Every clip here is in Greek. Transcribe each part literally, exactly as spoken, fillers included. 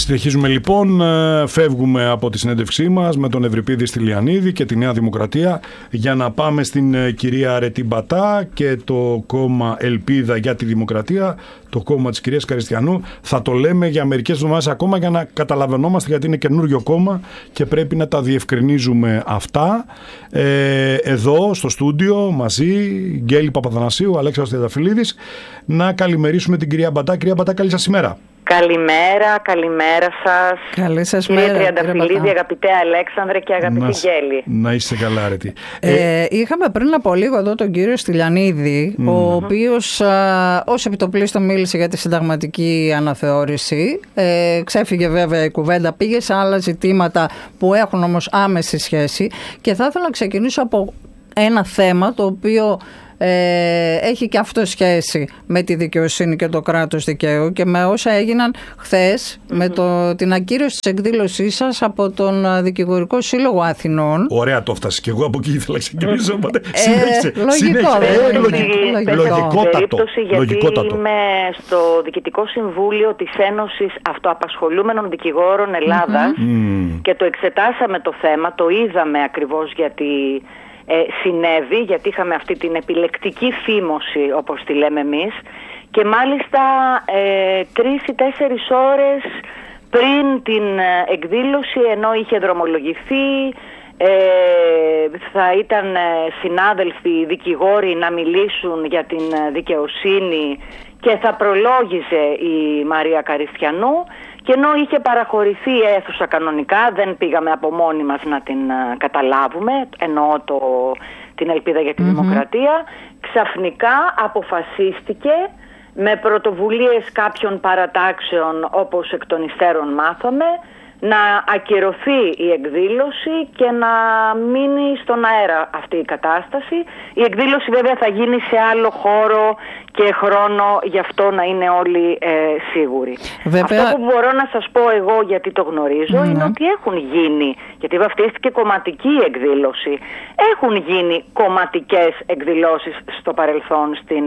Συνεχίζουμε λοιπόν, φεύγουμε από τη συνέντευξή μας με τον Ευρυπίδη Στυλιανίδη και τη Νέα Δημοκρατία για να πάμε στην κυρία Αρετή Μπατά και το κόμμα Ελπίδα για τη Δημοκρατία, το κόμμα της κυρίας Καριστιανού. Θα το λέμε για μερικές εβδομάδες ακόμα για να καταλαβαίνόμαστε, γιατί είναι καινούριο κόμμα και πρέπει να τα διευκρινίζουμε αυτά. Ε, εδώ στο στούντιο μαζί Γκέλη Παπαθανασίου, Αλέξανδρος Τριανταφυλλίδης. Να καλημερίσουμε την κυρία Μπατά. Κυρία Μπατά, καλή σας ημέρα. Καλημέρα, καλημέρα σας. Καλή σας κύριε μέρα. Τριανταφυλλίδη, αγαπητέ Αλέξανδρε και αγαπητή να, Γκέλη. Να είστε καλά, Αρετή. Ε, ε, είχαμε πριν από λίγο εδώ τον κύριο Στυλιανίδη, mm. ο οποίος α, ως επιτοπλίστων μίλησε για τη συνταγματική αναθεώρηση. Ε, ξέφυγε βέβαια η κουβέντα, πήγε σε άλλα ζητήματα που έχουν όμως άμεση σχέση. Και θα ήθελα να ξεκινήσω από ένα θέμα το οποίο Ε, έχει και αυτό σχέση με τη δικαιοσύνη και το κράτος δικαίου και με όσα έγιναν χθες mm-hmm. με το, την ακύρωση της εκδήλωσής σας από τον Δικηγορικό Σύλλογο Αθηνών. Ωραία, το έφτασε και εγώ από εκεί ήθελα να ξεκινήσω. Οπότε ε, συνέχισε. Λογικό. Ε, λογικό. Λογικότατο. Γιατί είμαι στο Διοικητικό Συμβούλιο της Ένωσης Αυτοαπασχολούμενων Δικηγόρων Ελλάδας mm-hmm. και το εξετάσαμε το θέμα, το είδαμε ακριβώς γιατί Ε, συνέβη, γιατί είχαμε αυτή την επιλεκτική φήμωση, όπως τη λέμε εμείς, και μάλιστα ε, τρεις ή τέσσερις ώρες πριν την εκδήλωση, ενώ είχε δρομολογηθεί, ε, θα ήταν συνάδελφοι δικηγόροι να μιλήσουν για την δικαιοσύνη και θα προλόγιζε η Μαρία Καριστιανού. Και ενώ είχε παραχωρηθεί η αίθουσα κανονικά, δεν πήγαμε από μόνοι μας να την uh, καταλάβουμε, εννοώ το, την Ελπίδα για τη mm-hmm. Δημοκρατία, ξαφνικά αποφασίστηκε με πρωτοβουλίες κάποιων παρατάξεων, όπως εκ των υστέρων μάθαμε, να ακυρωθεί η εκδήλωση και να μείνει στον αέρα αυτή η κατάσταση. Η εκδήλωση βέβαια θα γίνει σε άλλο χώρο και χρόνο, γι' αυτό να είναι όλοι ε, σίγουροι. Βέβαια... Αυτό που μπορώ να σας πω εγώ, γιατί το γνωρίζω, mm-hmm. είναι ότι έχουν γίνει, γιατί βαφτίστηκε κομματική εκδήλωση, έχουν γίνει κομματικές εκδηλώσεις στο παρελθόν στην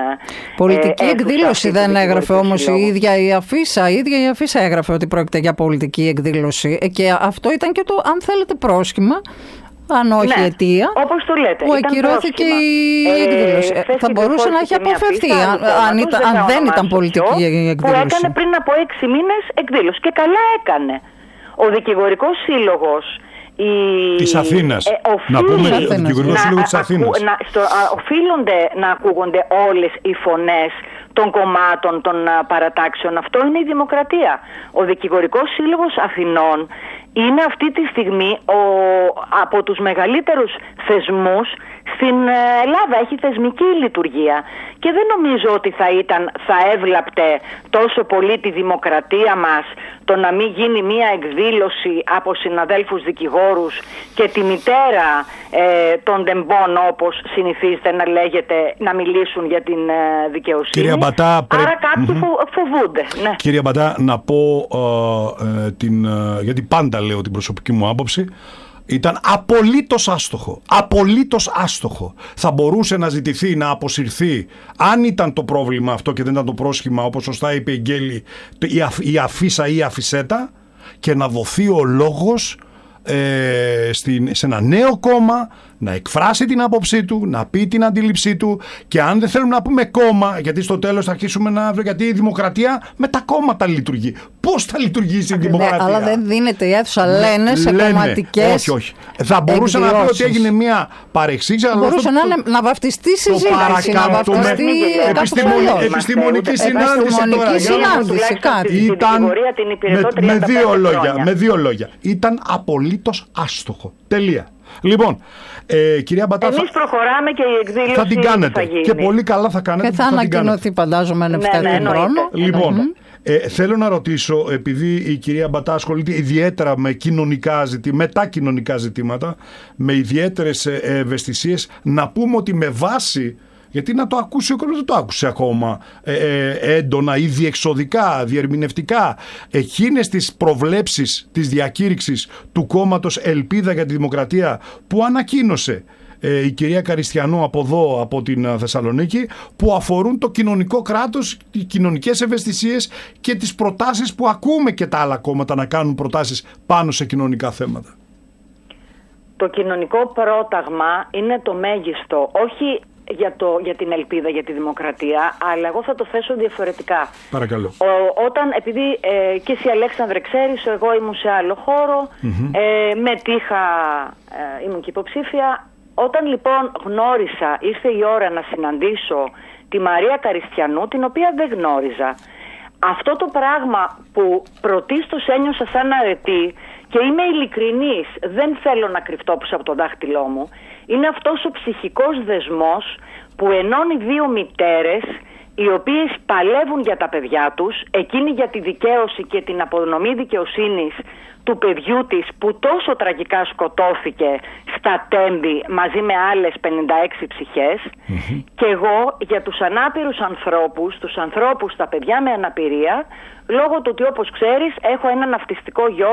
πολιτική ε, εκδήλωση δεν έγραφε όμως η ίδια η Αφίσα, η ίδια η Αφίσα έγραφε ότι πρόκειται για πολιτική εκδήλωση και αυτό ήταν και το, αν θέλετε, πρόσχημα, αν όχι ναι, αιτία, όπως το λέτε, που ακυρώθηκε η εκδήλωση. Ε, θα μπορούσε να έχει αποφευθεί αν, αν, ήταν, αν δεν ήταν πολιτική εκδήλωση. Που έκανε πριν από έξι μήνες εκδήλωση και καλά έκανε. Ο Δικηγορικός Σύλλογος η... της Αθήνας. Ε, να πούμε ο Δικηγορικός Σύλλογος της Αθήνας. Να, στο, α, οφείλονται να ακούγονται όλες οι φωνές των κομμάτων, των α, παρατάξεων. Αυτό είναι η δημοκρατία. Ο Δικηγορικός Σύλλογος Αθηνών είναι αυτή τη στιγμή ο, από τους μεγαλύτερους θεσμούς στην Ελλάδα. Έχει θεσμική λειτουργία και δεν νομίζω ότι θα, ήταν, θα έβλαπτε τόσο πολύ τη δημοκρατία μας το να μην γίνει μία εκδήλωση από συναδέλφους δικηγόρους και τη μητέρα ε, των τεμπών, όπως συνηθίζεται να λέγεται, να μιλήσουν για την ε, δικαιοσύνη. Κυρία Μπατά, πρέ... Άρα κάποιοι mm-hmm. φοβούνται. Ναι. Κυρία Μπατά, να πω ε, ε, την, ε, γιατί πάντα λέω την προσωπική μου άποψη, ήταν απολύτως άστοχο. Απολύτως άστοχο. Θα μπορούσε να ζητηθεί να αποσυρθεί, αν ήταν το πρόβλημα αυτό και δεν ήταν το πρόσχημα, όπως σωστά είπε η Γκέλη, η, αφ, η Αφίσα ή η Αφισέτα, και να δοθεί ο λόγος ε, στην, σε ένα νέο κόμμα να εκφράσει την άποψή του, να πει την αντίληψή του, και αν δεν θέλουμε να πούμε κόμμα, γιατί στο τέλος θα αρχίσουμε να βρούμε, γιατί η δημοκρατία με τα κόμματα λειτουργεί. Πώς θα λειτουργήσει η δημοκρατία? Ναι, αλλά δεν δίνεται η αίθουσα, λένε, σε λένε, κομματικές. Όχι, όχι. Θα μπορούσε να πει ότι έγινε μια παρεξήγηση. Θα μπορούσε να, το, να βαφτιστεί συζήτηση, να βαφτιστεί επιστημονική, επιστημονική συνάντηση τώρα. Συνάντηση, κάτι. Ήταν με, με, δύο λόγια, με δύο λόγια. Ήταν απολύτως άστοχο. Τελεία. Λοιπόν, ε, κυρία Μπατά, εμείς προχωράμε και η εκδήλωση θα την κάνετε. Θα γίνει. Και πολύ καλά θα κάνετε. Και θα, θα ανακοινωθεί, φαντάζομαι, εν ευθέτω χρόνο. Λοιπόν, ε, θέλω να ρωτήσω, επειδή η κυρία Μπατά ασχολείται ιδιαίτερα με κοινωνικά ζητήματα, με τα κοινωνικά ζητήματα, με ιδιαίτερες ευαισθησίες, να πούμε ότι με βάση, γιατί να το ακούσει ο κόσμος, δεν το άκουσε ακόμα ε, ε, έντονα ή διεξοδικά, διερμηνευτικά, εκείνες τις προβλέψεις της διακήρυξης του κόμματος Ελπίδα για τη Δημοκρατία που ανακοίνωσε ε, η κυρία Καριστιανού από εδώ, από την ε, Θεσσαλονίκη, που αφορούν το κοινωνικό κράτος, οι κοινωνικές ευαισθησίες και τις προτάσεις που ακούμε και τα άλλα κόμματα να κάνουν προτάσεις πάνω σε κοινωνικά θέματα. Το κοινωνικό πρόταγμα είναι το μέγιστο, όχι για, το, για την ελπίδα, για τη δημοκρατία, αλλά εγώ θα το θέσω διαφορετικά. Παρακαλώ. Ο, όταν, επειδή ε, και εσύ Αλέξανδρε ξέρεις, εγώ ήμουν σε άλλο χώρο, mm-hmm. ε, μετήχα, ε, ήμουν και υποψήφια. Όταν λοιπόν γνώρισα, ήρθε η ώρα να συναντήσω τη Μαρία Καριστιανού, την οποία δεν γνώριζα. Αυτό το πράγμα που πρωτίστως ένιωσα σαν αρετή, και είμαι ειλικρινής, δεν θέλω να κρυφτώ πίσω από το δάχτυλό μου, είναι αυτός ο ψυχικός δεσμός που ενώνει δύο μητέρες οι οποίες παλεύουν για τα παιδιά τους, εκείνη για τη δικαίωση και την απονομή δικαιοσύνης του παιδιού της που τόσο τραγικά σκοτώθηκε στα Τέμπη μαζί με άλλες πενήντα έξι ψυχές, mm-hmm. και εγώ για τους ανάπηρους ανθρώπους, τους ανθρώπους, τα παιδιά με αναπηρία, λόγω του ότι όπως ξέρεις έχω έναν αυτιστικό γιο